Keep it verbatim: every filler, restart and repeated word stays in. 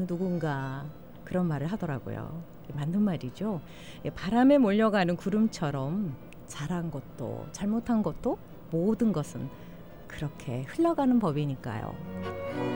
어느 누군가 그런 말을 하더라고요. 맞는 말이죠. 바람에 몰려가는 구름처럼 잘한 것도 잘못한 것도 모든 것은 그렇게 흘러가는 법이니까요.